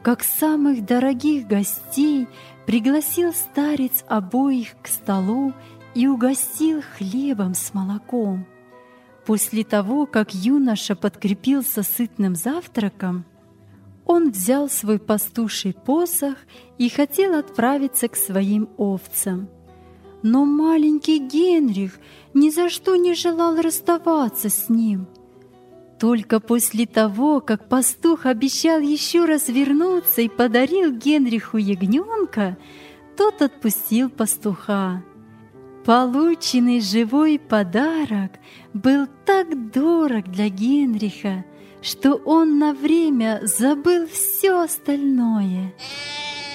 как самых дорогих гостей, пригласил старец обоих к столу и угостил хлебом с молоком. После того, как юноша подкрепился сытным завтраком, он взял свой пастуший посох и хотел отправиться к своим овцам. Но маленький Генрих ни за что не желал расставаться с ним. Только после того, как пастух обещал еще раз вернуться и подарил Генриху ягненка, тот отпустил пастуха. Полученный живой подарок был так дорог для Генриха, что он на время забыл все остальное.